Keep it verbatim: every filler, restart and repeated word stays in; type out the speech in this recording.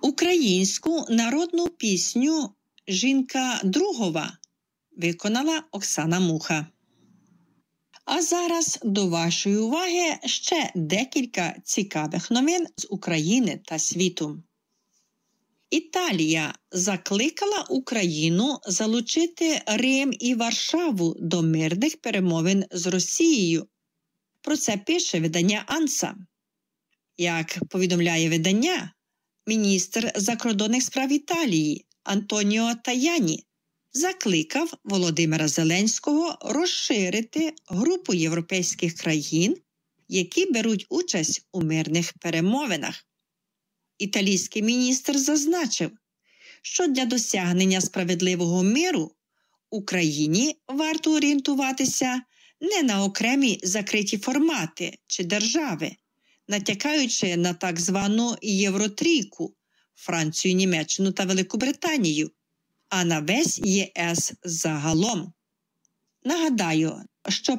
Українську народну пісню «Жінка другова» виконала Оксана Муха. А зараз до вашої уваги ще декілька цікавих новин з України та світу. Італія закликала Україну залучити Рим і Варшаву до мирних перемовин з Росією. Про це пише видання «Анса». Як повідомляє видання, міністр закордонних справ Італії Антоніо Таяні закликав Володимира Зеленського розширити групу європейських країн, які беруть участь у мирних перемовинах. Італійський міністр зазначив, що для досягнення справедливого миру Україні варто орієнтуватися не на окремі закриті формати чи держави, натякаючи на так звану Євротрійку – Францію, Німеччину та Велику Британію, а на весь ЄС загалом. Нагадаю, що